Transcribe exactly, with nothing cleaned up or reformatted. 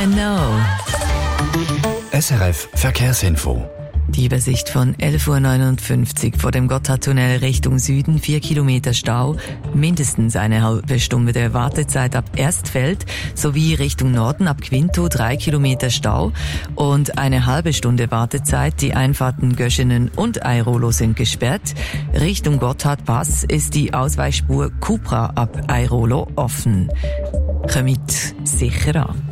I know. S R F Verkehrsinfo. Die Übersicht von elf Uhr neunundfünfzig vor dem Gotthardtunnel Richtung Süden, vier Kilometer Stau, mindestens eine halbe Stunde der Wartezeit ab Erstfeld, sowie Richtung Norden ab Quinto drei Kilometer Stau und eine halbe Stunde Wartezeit. Die Einfahrten Göschenen und Airolo sind gesperrt. Richtung Gotthardpass ist die Ausweichspur Cupra ab Airolo offen. Kommt sicher an.